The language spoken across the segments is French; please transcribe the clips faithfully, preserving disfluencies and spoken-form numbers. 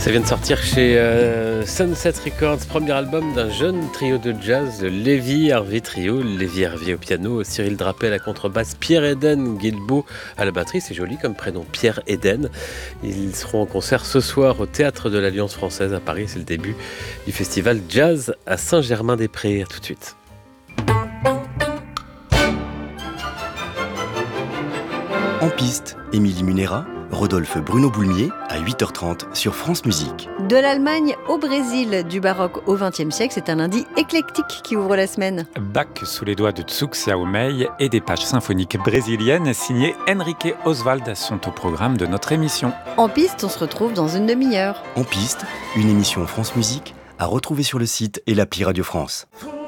Ça vient de sortir chez euh, Sunset Records, premier album d'un jeune trio de jazz, le Lévy Hervé Trio. Lévy Hervé au piano, Cyril Drapet à la contrebasse, Pierre Eden Guilbeault à la batterie. C'est joli comme prénom, Pierre Eden. Ils seront en concert ce soir au Théâtre de l'Alliance Française à Paris. C'est le début du festival Jazz à Saint-Germain-des-Prés. À tout de suite. En piste, Émilie Munera, Rodolphe Bruno Boulmier à huit heures trente sur France Musique. De l'Allemagne au Brésil, du baroque au vingtième siècle, c'est un lundi éclectique qui ouvre la semaine. Bach sous les doigts de Tsuxiao Mei et des pages symphoniques brésiliennes signées Henrique Oswald sont au programme de notre émission. En piste, on se retrouve dans une demi-heure. En piste, une émission France Musique à retrouver sur le site et l'appli Radio France.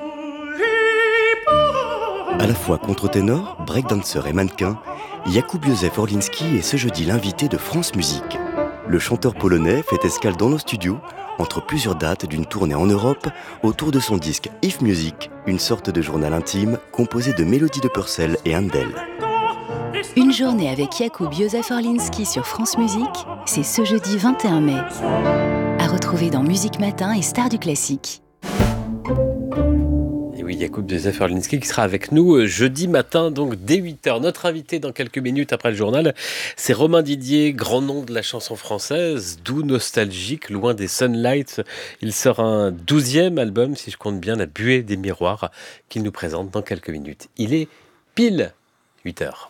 À la fois contre-ténor, breakdancer et mannequin, Jakub Józef Orlinski est ce jeudi l'invité de France Musique. Le chanteur polonais fait escale dans nos studios entre plusieurs dates d'une tournée en Europe autour de son disque If Music, une sorte de journal intime composé de mélodies de Purcell et Handel. Une journée avec Jakub Józef Orlinski sur France Musique, c'est ce jeudi vingt et un mai. À retrouver dans Musique Matin et Stars du Classique. Oui, Jakub Józef Orlinski qui sera avec nous jeudi matin, donc dès huit heures. Notre invité dans quelques minutes après le journal, c'est Romain Didier, grand nom de la chanson française, doux, nostalgique, loin des Sunlights. Il sort un douzième album, si je compte bien, La Buée des Miroirs, qu'il nous présente dans quelques minutes. Il est pile huit heures.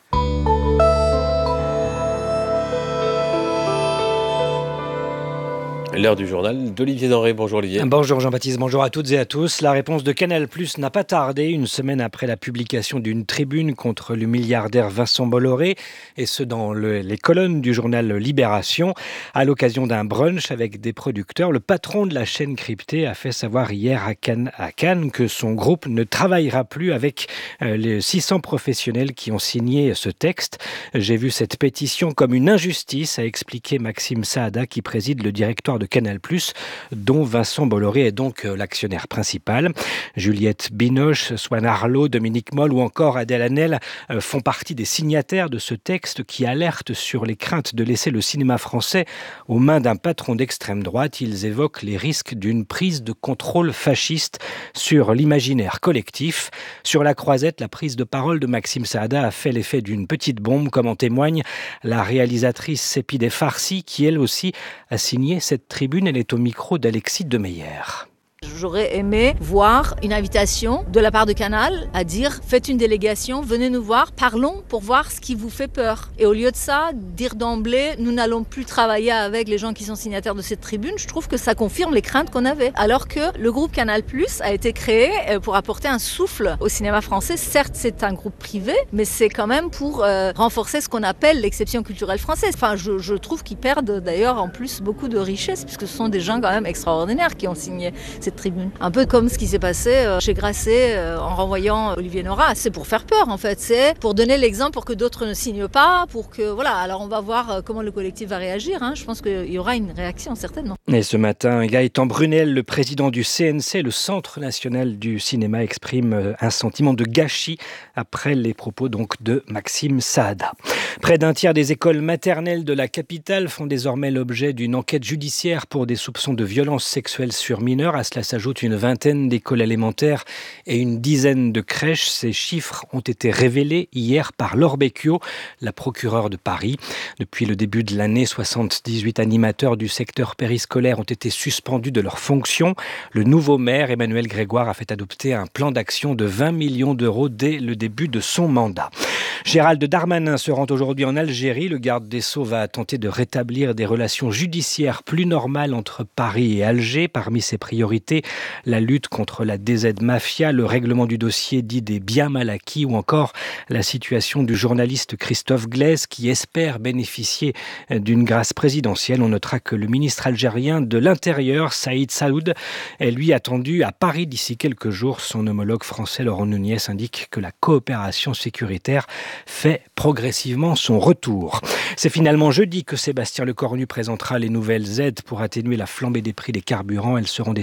L'heure du journal d'Olivier Denré. Bonjour Olivier. Bonjour Jean-Baptiste, bonjour à toutes et à tous. La réponse de Canal+ n'a pas tardé, une semaine après la publication d'une tribune contre le milliardaire Vincent Bolloré, et ce dans le, les colonnes du journal Libération. À l'occasion d'un brunch avec des producteurs, le patron de la chaîne cryptée a fait savoir hier à Cannes, à Cannes que son groupe ne travaillera plus avec euh, les six cents professionnels qui ont signé ce texte. J'ai vu cette pétition comme une injustice, a expliqué Maxime Saada, qui préside le directoire de de Canal+, dont Vincent Bolloré est donc l'actionnaire principal. Juliette Binoche, Swan Arlo, Dominique Moll ou encore Adèle Haenel font partie des signataires de ce texte qui alerte sur les craintes de laisser le cinéma français aux mains d'un patron d'extrême droite. Ils évoquent les risques d'une prise de contrôle fasciste sur l'imaginaire collectif. Sur la croisette, la prise de parole de Maxime Saada a fait l'effet d'une petite bombe, comme en témoigne la réalisatrice Sepideh Farsi, qui elle aussi a signé cette tribune. Elle est au micro d'Alexis Demeyer. J'aurais aimé voir une invitation de la part de Canal à dire « Faites une délégation, venez nous voir, parlons pour voir ce qui vous fait peur ». Et au lieu de ça, dire d'emblée « Nous n'allons plus travailler avec les gens qui sont signataires de cette tribune », je trouve que ça confirme les craintes qu'on avait. Alors que le groupe Canal+ a été créé pour apporter un souffle au cinéma français. Certes, c'est un groupe privé, mais c'est quand même pour euh, renforcer ce qu'on appelle l'exception culturelle française. Enfin, je, je trouve qu'ils perdent d'ailleurs en plus beaucoup de richesse, puisque ce sont des gens quand même extraordinaires qui ont signé cette tribune. Un peu comme ce qui s'est passé chez Grasset en renvoyant Olivier Nora. C'est pour faire peur en fait, c'est pour donner l'exemple pour que d'autres ne signent pas, pour que voilà. Alors on va voir comment le collectif va réagir. Hein. Je pense qu'il y aura une réaction certainement. Et ce matin, Gaëtan Brunel, le président du C N C, le Centre national du cinéma, exprime un sentiment de gâchis après les propos donc de Maxime Saada. Près d'un tiers des écoles maternelles de la capitale font désormais l'objet d'une enquête judiciaire pour des soupçons de violences sexuelles sur mineurs. À cela s'ajoute une vingtaine d'écoles élémentaires et une dizaine de crèches. Ces chiffres ont été révélés hier par Laure Becchio, la procureure de Paris. Depuis le début de l'année, soixante-dix-huit animateurs du secteur périscolaire ont été suspendus de leurs fonctions. Le nouveau maire, Emmanuel Grégoire, a fait adopter un plan d'action de vingt millions d'euros dès le début de son mandat. Gérald Darmanin se rend aujourd'hui en Algérie. Le garde des Sceaux va tenter de rétablir des relations judiciaires plus normales entre Paris et Alger. Parmi ses priorités, la lutte contre la D Z Mafia, le règlement du dossier dit des biens mal acquis ou encore la situation du journaliste Christophe Glaise qui espère bénéficier d'une grâce présidentielle. On notera que le ministre algérien de l'Intérieur, Saïd Saoud, est lui attendu à Paris d'ici quelques jours. Son homologue français, Laurent Nunez, indique que la coopération sécuritaire fait progressivement son retour. C'est finalement jeudi que Sébastien Lecornu présentera les nouvelles aides pour atténuer la flambée des prix des carburants. Elles seront destinées une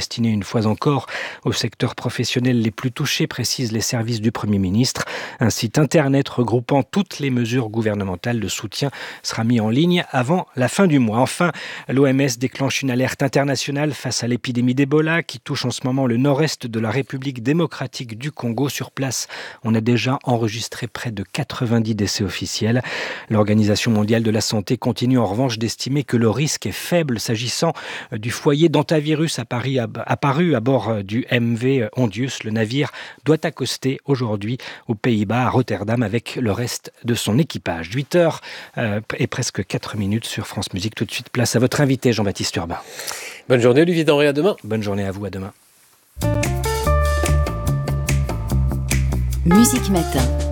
fois encore aux secteurs professionnels les plus touchés, précisent les services du Premier ministre. Un site internet regroupant toutes les mesures gouvernementales de soutien sera mis en ligne avant la fin du mois. Enfin, l'O M S déclenche une alerte internationale face à l'épidémie d'Ebola qui touche en ce moment le nord-est de la République démocratique du Congo. Sur place, on a déjà enregistré près de quatre-vingt-dix décès officiels. L'Organisation mondiale de la santé continue en revanche d'estimer que le risque est faible s'agissant du foyer d'hantavirus apparu à bord du M V Hondius. Le navire doit accoster aujourd'hui aux Pays-Bas, à Rotterdam, avec le reste de son équipage. huit heures euh, et presque quatre minutes sur France Musique. Tout de suite, place à votre invité, Jean-Baptiste Urbain. Bonne journée, Olivier Denré, à demain. Bonne journée à vous, à demain. Musique Matin.